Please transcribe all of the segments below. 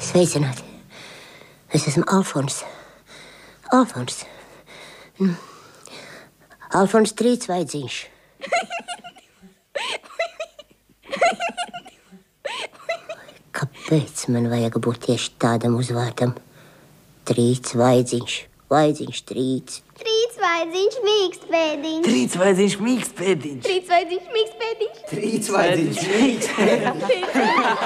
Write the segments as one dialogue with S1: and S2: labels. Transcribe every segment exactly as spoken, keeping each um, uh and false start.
S1: Sveicināti. Es esmu Alfons. Alfons. Mm. Alfons Trīsvaidziņš. Kāpēc man vajag būt tieši tādam uzvārdam? Trīsvaidziņš. Vaidziņš trīc.
S2: Trīsvaidziņš mīkstpēdiņš.
S3: Trīsvaidziņš mīkstpēdiņš.
S2: Trīsvaidziņš mīkstpēdiņš.
S3: Trīsvaidziņš mīkstpēdiņš.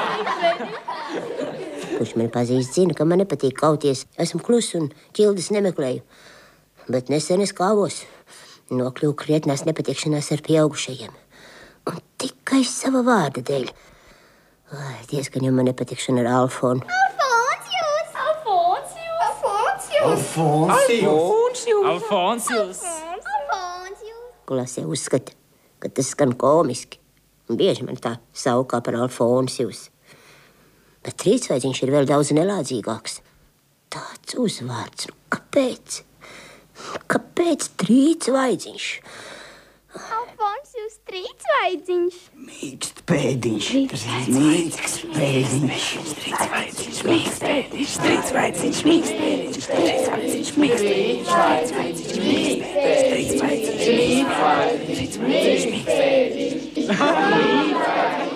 S1: Kurš mani pazīst, zina, ka man nepatīk kauties. Esmu klus un ķildes nemeklēju. Bet nesen es kāvos. Nokļuvu krietnās nepatikšanās ar pieaugušajiem. Un tikai sava vārda dēļ. Ai, diezgan jau man nepatikšana ar Alfonu.
S2: Alfonsjus! Alfonsjus! Alfonsjus!
S3: Alfonsjus!
S4: Alfonsjus!
S2: Alfonsjus!
S1: Klasē uzskata, ka tas skan komiski. Un bieži man tā saukā par Alfonsjus. Bet Trīsvaidziņš ir vēl daudz nelādzīgāks. Tāds uzvārds, nu kāpēc? Kāpēc Trīsvaidziņš?
S2: Alfonsjus Trīsvaidziņš.
S3: Mīkstpēdiņš. Mīkstpēdiņš. Trīsvaidziņš mīkstpēdiņš. Trīsvaidziņš mīkstpēdiņš. Trīsvaidziņš mīkstpēdiņš. Trīsvaidziņš mīkstpēdiņš. Trīsvaidziņš mīkstpēdiņš.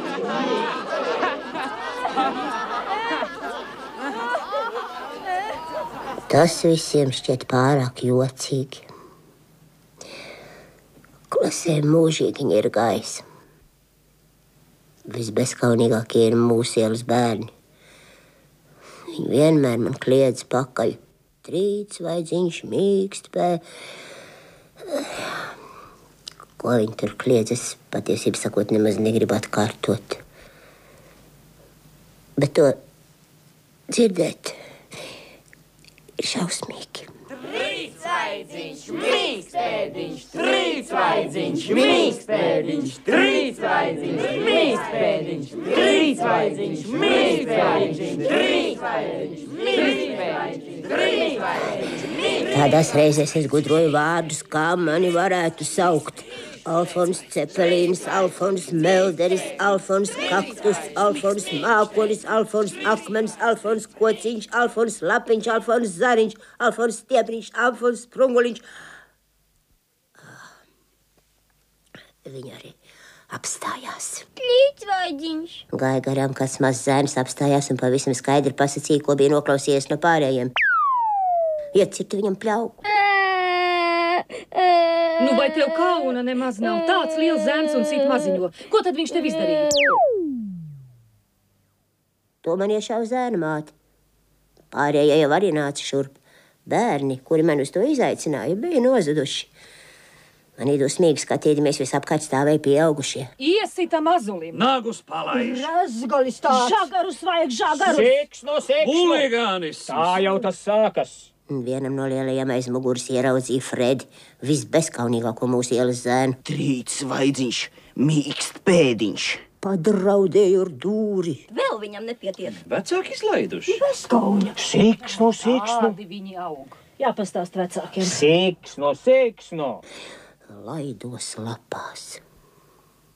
S1: Tas visiem šķiet pārāk jocīgi. Klasē mūžīgi ir gājis. Visbezkaunīgākie ir mūsu ielas bērni. Viņi vienmēr man kliedz pakaļ. Trīsvaidziņš mīkstpē. Ko viņi tur kliedz, es patiesībā sakot nemaz negribu atkārtot. Bet to dzirdēt ir šausmīgi.
S4: Trīsvaidziņš mīkstpēdiņš. Trīsvaidziņš mīkstpēdiņš. Trīsvaidziņš mīkstpēdiņš. Trīsvaidziņš mīkstpēdiņš. Trīsvaidziņš mīkstpēdiņš. Trīsvaidziņš.
S1: Tādās reizēs es gudroju vārdus, kā mani varētu saukt. Alfons Cepelīns, Alfons Melderis, Alfons Kaktus, Alfons Mākonis, Alfons Akmens, Alfons Kociņš, Alfons Lapiņš, Alfons Zariņš, Alfons Stiepriņš, Alfons Sprunguliņš. Viņa arī apstājās.
S2: Trīsvaidziņš.
S1: Gāja garām kāds mazs zēns, apstājās un pavisam skaidri pasacīja, ko bija noklausījies no pārējiem. Iecirta viņam pļauku.
S5: Nu, vai tev kauna nemaz nav? Tāds liels zēns un cit maziņo. Ko tad viņš tev izdarīja?
S1: To man iešāva zēna māte. Pārējie jau arī nāca šurp. Bērni, kuri man uz to izaicināja, bija nozuduši. Manī dusmīgi skatīdamies visapkārt stāvēja pieaugušie.
S5: Iesita mazulim.
S4: Nagus palaiž.
S6: Razgalis tāds.
S1: Žagarus vajag, žagarus!
S6: Seksno, seksno.
S4: Huligānis.
S6: Tā jau tas sākas.
S1: Vienam no lielajiem aiz muguras ieraudzīja Fredi, visbezkaunīgāko mūsu ielas zēnu.
S3: Trīsvaidziņš mīkstpēdiņš.
S1: Padraudēju ar dūri.
S7: Vēl viņam nepietiek.
S4: Vecāki izlaiduši.
S6: Bezkauņa. Seksno, seksno.
S5: Kādi viņi aug? Jāpastāst vecākiem.
S6: Seksno, seksno.
S1: Laidos lapās.